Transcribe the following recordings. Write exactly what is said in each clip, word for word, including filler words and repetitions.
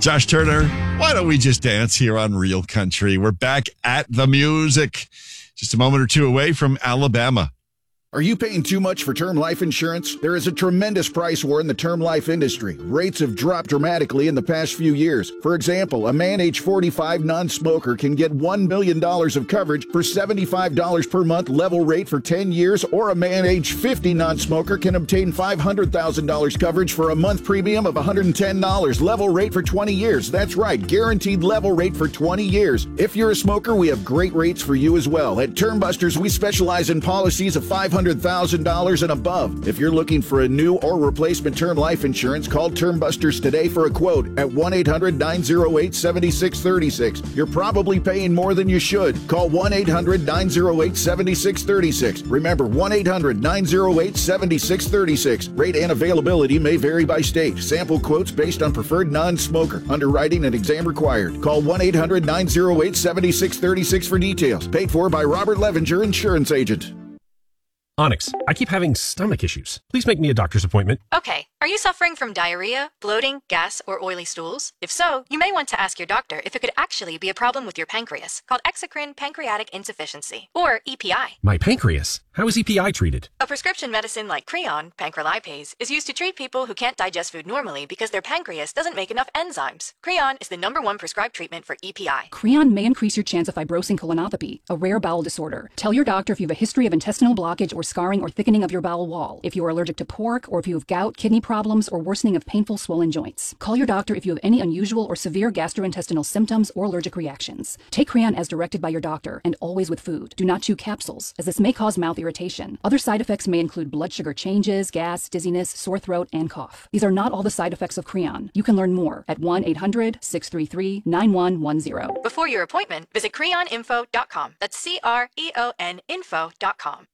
Josh Turner, why don't we just dance here on Real Country? We're back at the music, just a moment or two away from Alabama. Are you paying too much for term life insurance? There is a tremendous price war in the term life industry. Rates have dropped dramatically in the past few years. For example, a man age forty-five non-smoker can get one million dollars of coverage for seventy-five dollars per month level rate for ten years, or a man age fifty non-smoker can obtain five hundred thousand dollars coverage for a month premium of one hundred ten dollars level rate for twenty years. That's right, guaranteed level rate for twenty years. If you're a smoker, we have great rates for you as well. At Term Busters, we specialize in policies of five hundred thousand dollars and above. If you're looking for a new or replacement term life insurance, call Term Busters today for a quote at one eight hundred nine oh eight seven six three six. You're probably paying more than you should. Call one eight hundred nine oh eight seven six three six. Remember, one eight hundred nine oh eight seven six three six. Rate and availability may vary by state. Sample quotes based on preferred non-smoker. Underwriting and exam required. Call one eight hundred nine oh eight seven six three six for details. Paid for by Robert Levenger, Insurance Agent. Onyx, I keep having stomach issues. Please make me a doctor's appointment. Okay. Are you suffering from diarrhea, bloating, gas, or oily stools? If so, you may want to ask your doctor if it could actually be a problem with your pancreas, called exocrine pancreatic insufficiency, or E P I. My pancreas? How is E P I treated? A prescription medicine like Creon, pancrelipase, is used to treat people who can't digest food normally because their pancreas doesn't make enough enzymes. Creon is the number one prescribed treatment for E P I. Creon may increase your chance of fibrosing colonopathy, a rare bowel disorder. Tell your doctor if you have a history of intestinal blockage or scarring or thickening of your bowel wall, if you are allergic to pork, or if you have gout, kidney problems, or worsening of painful swollen joints. Call your doctor if you have any unusual or severe gastrointestinal symptoms or allergic reactions. Take Creon as directed by your doctor, and always with food. Do not chew capsules, as this may cause mouth irritation. Other side effects may include blood sugar changes, gas, dizziness, sore throat, and cough. These are not all the side effects of Creon. You can learn more at one eight hundred six three three nine one one zero. Before your appointment, visit creon info dot com. That's C R E O N info dot com.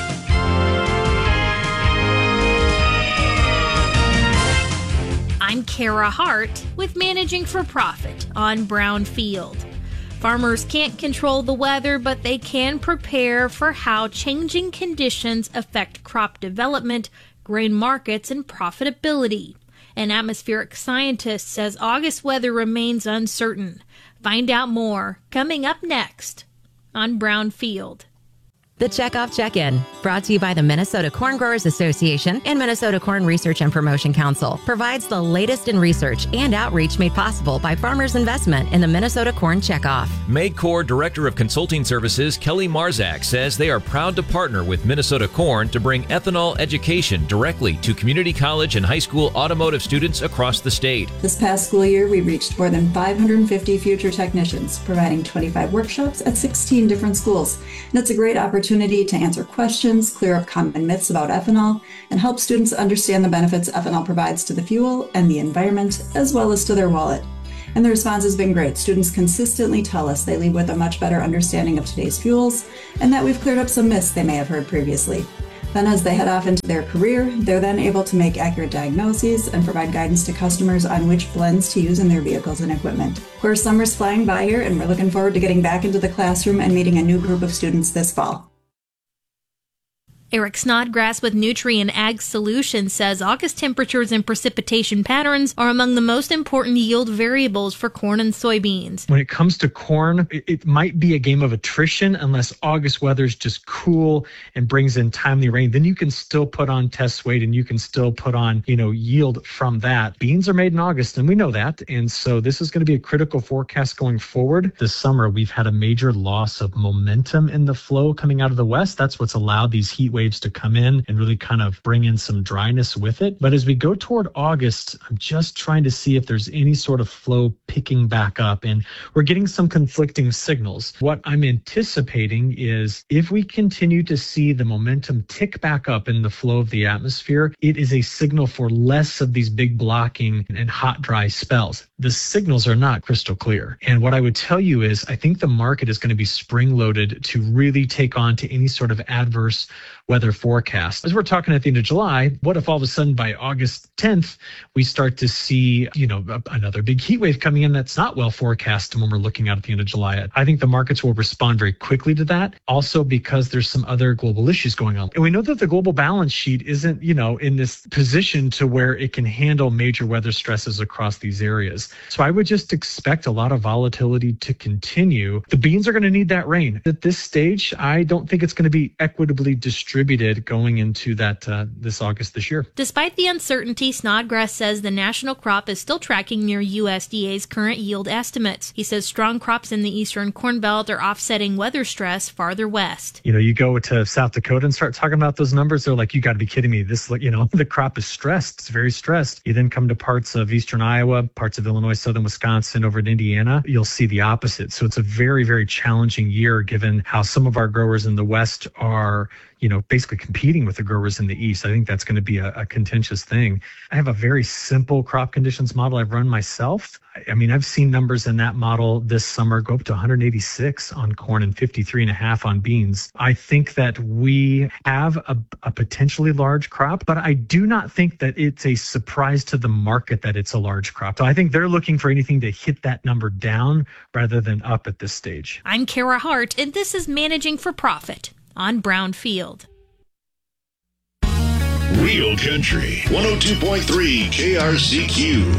I'm Kara Hart with Managing for Profit on Brownfield. Farmers can't control the weather, but they can prepare for how changing conditions affect crop development, grain markets, and profitability. An atmospheric scientist says August weather remains uncertain. Find out more coming up next on Brownfield. The Checkoff Check-In, brought to you by the Minnesota Corn Growers Association and Minnesota Corn Research and Promotion Council, provides the latest in research and outreach made possible by farmers' investment in the Minnesota Corn Checkoff. MakeCorp Director of Consulting Services Kelly Marzak says they are proud to partner with Minnesota Corn to bring ethanol education directly to community college and high school automotive students across the state. This past school year, we reached more than five hundred fifty future technicians, providing twenty-five workshops at sixteen different schools. And it's a great opportunity opportunity to answer questions, clear up common myths about ethanol, and help students understand the benefits ethanol provides to the fuel and the environment, as well as to their wallet. And the response has been great. Students consistently tell us they leave with a much better understanding of today's fuels, and that we've cleared up some myths they may have heard previously. Then as they head off into their career, they're then able to make accurate diagnoses and provide guidance to customers on which blends to use in their vehicles and equipment. Of course, summer's flying by here, and we're looking forward to getting back into the classroom and meeting a new group of students this fall. Eric Snodgrass with Nutrien Ag Solutions says August temperatures and precipitation patterns are among the most important yield variables for corn and soybeans. When it comes to corn, it, it might be a game of attrition unless August weather is just cool and brings in timely rain. Then you can still put on test weight and you can still put on, you know, yield from that. Beans are made in August, and we know that. And so this is going to be a critical forecast going forward. This summer, we've had a major loss of momentum in the flow coming out of the west. That's what's allowed these heat waves to come in and really kind of bring in some dryness with it. But as we go toward August, I'm just trying to see if there's any sort of flow picking back up. And we're getting some conflicting signals. What I'm anticipating is if we continue to see the momentum tick back up in the flow of the atmosphere, it is a signal for less of these big blocking and hot, dry spells. The signals are not crystal clear. And what I would tell you is I think the market is going to be spring-loaded to really take on to any sort of adverse weather forecast. As we're talking at the end of July, what if all of a sudden by August tenth, we start to see, you know, a, another big heat wave coming in that's not well forecast when we're looking out at the end of July? I think the markets will respond very quickly to that. Also because there's some other global issues going on. And we know that the global balance sheet isn't, you know, in this position to where it can handle major weather stresses across these areas. So I would just expect a lot of volatility to continue. The beans are going to need that rain. At this stage, I don't think it's going to be equitably distributed going into that uh, this August this year. Despite the uncertainty, Snodgrass says the national crop is still tracking near U S D A's current yield estimates. He says strong crops in the eastern Corn Belt are offsetting weather stress farther west. You know, you go to South Dakota and start talking about those numbers, they're like, you got to be kidding me. This, you know, the crop is stressed. It's very stressed. You then come to parts of eastern Iowa, parts of Illinois, southern Wisconsin, over in Indiana, you'll see the opposite. So it's a very, very challenging year given how some of our growers in the West are, you know, basically competing with the growers in the East. I think that's going to be a, a contentious thing. I have a very simple crop conditions model I've run myself. I mean, I've seen numbers in that model this summer go up to one hundred eighty-six on corn and fifty-three and a half on beans. I think that we have a, a potentially large crop, but I do not think that it's a surprise to the market that it's a large crop. So I think they're looking for anything to hit that number down rather than up at this stage. I'm Kara Hart, and this is Managing for Profit on Brownfield. Real Country one oh two point three K R C Q.